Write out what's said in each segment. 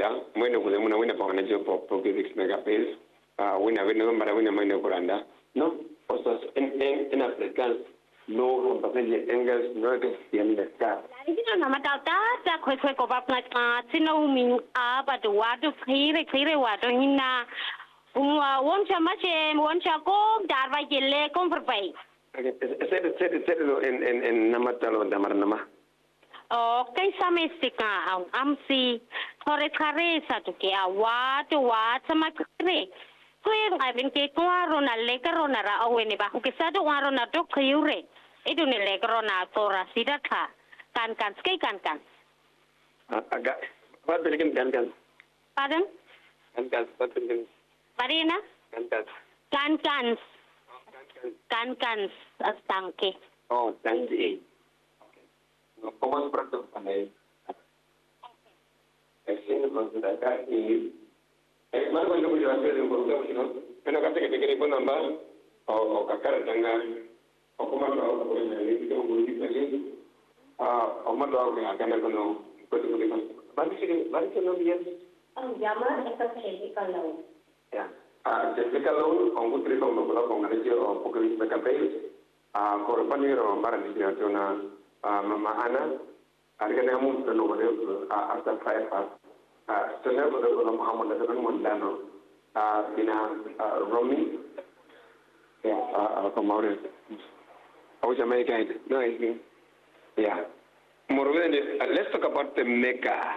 Kuranda, Moino Kuzamuna winner for manager for Pogivix Megapils, winner winner Moino Kuranda. No, also in Africans, no compensation Engels, no the car. No matter that, quick of up like Tino mean but the water clear water in won't you much won't you go that by your leg over pay? Said in Namatalo Damarnama. Okay, some is sick. See, for a caressa to care what, some cray. Clear, I think take one on a later on a whenever who can set one on a dog cure. It don't later on a Tora Sidaka. Can skate can. I got what the can. Pardon? Marina? Can, a stanky. Oh, thank you. Como pronto panel. Existe con la carne. Es más bueno que yo hacer un poco, ¿no? Pero casi que te quiere poner más o cacar tanga o como lo hago en el límite un poquito allí. O más lo hago que acá no puedo poner. ¿Vale que no bien? Llama esta Jessica Lowe. Ya. Jessica Lowe con un trigo con el hecho o poco de café. Correspondiendo para mi una Mama Anna, I can have moved to after 5 hours. So never the Muhammad Mundano, Romy, from Mauritius. I was American. No, I think. Yeah. Moreover, let's talk about the mega.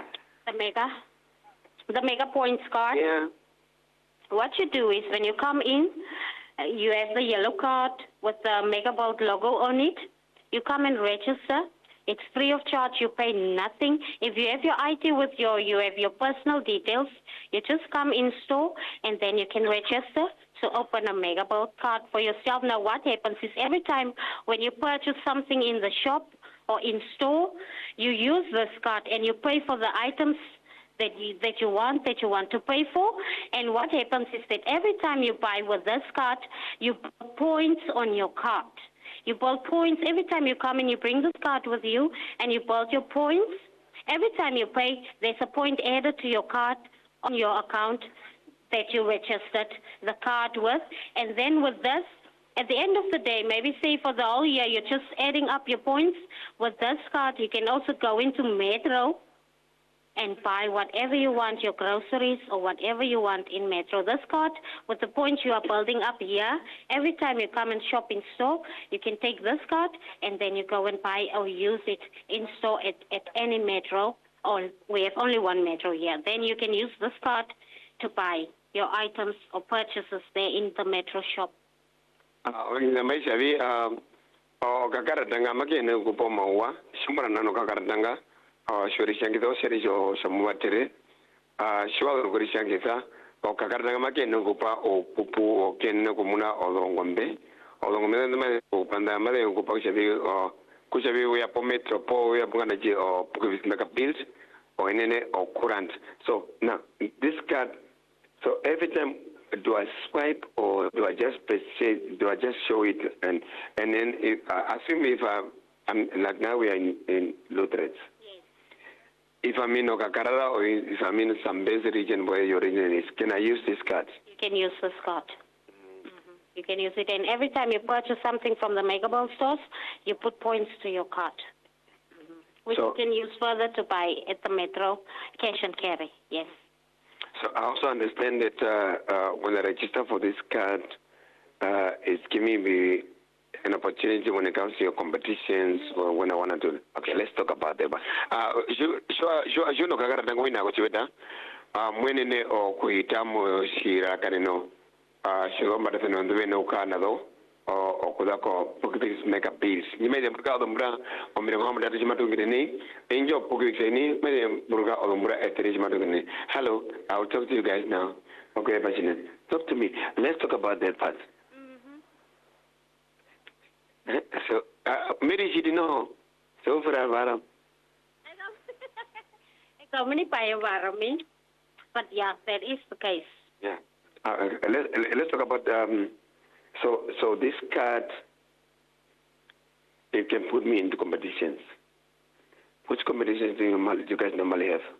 The mega points card. Yeah. What you do is when you come in, you have the yellow card with the Mega Bolt logo on it. You come and register. It's free of charge. You pay nothing. If you have your ID with you have your personal details, you just come in store and then you can register to open a Mega Bolt card for yourself. Now what happens is every time when you purchase something in the shop or in store, you use this card and you pay for the items that you want to pay for. And what happens is that every time you buy with this card, you put points on your card. You build points every time you come and you bring this card with you and you build your points. Every time you pay, there's a point added to your card on your account that you registered the card with. And then with this, at the end of the day, maybe say for the whole year, you're just adding up your points. With this card, you can also go into Metro and buy whatever you want, your groceries or whatever you want in Metro. This card, with the points you are building up here, every time you come and shop in store, you can take this card and then you go and buy or use it in store at any Metro, or we have only one Metro here. Then you can use this card to buy your items or purchases there in the Metro shop. Shorishangido Serijo Samuatere, Shua Gorishangita, or Kakaranga Nogupa, or Pupu, or Ken Nogumuna, or Longombe, or Longombe, or Pandamade, or Kupachavi, or Kushavi, we are Pometro, Po, we are Bunganaji, or Pukavis Megapils, or Nene, or Kurant. So now, this card, so every time, do I swipe or do I just press it, do I just show it, and then assume if I'm like now we are in Lutheran. If I'm in Okakarada or if I'm in some base region where your region is, can I use this card? You can use this card. You can use it, and every time you purchase something from the Mega Bolt stores, you put points to your card, which you can use further to buy at the Metro cash and carry. Yes. So I also understand that when I register for this card, it's giving me an opportunity when it comes to your competitions or when I want to do. Okay, let's talk about that. You know, Kagara Danguina, what you done? When in the or Kuitamu, Shira Canino, Shilomba, the no Canado, or Kudako, Pukis make a piece. You made a Burga Umbra, or Miraham that is Matugini, in your Pukini, made a Burga Umbra at Matugini. Hello, I'll talk to you guys now. Okay, Passionate. Talk to me. Let's talk about that part. So, maybe she didn't know. So, for a so many buy me, but yeah, that is the case. Yeah. Let's talk about so this card. It can put me into competitions. Which competitions do you guys normally have?